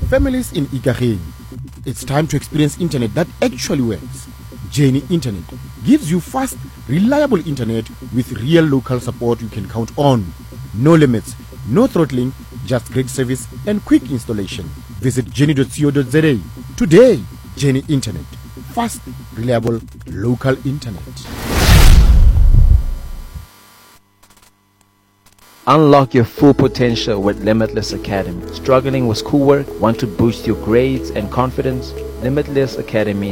Families in Ikageng, it's time to experience internet that actually works. Jenny Internet gives you fast, reliable internet with real local support you can count on. No limits, no throttling, just great service and quick installation. Visit jenny.co.za. Today, Jenny Internet. Fast, reliable, local internet. Unlock your full potential with Limitless Academy. Struggling with schoolwork? Want to boost your grades and confidence? Limitless Academy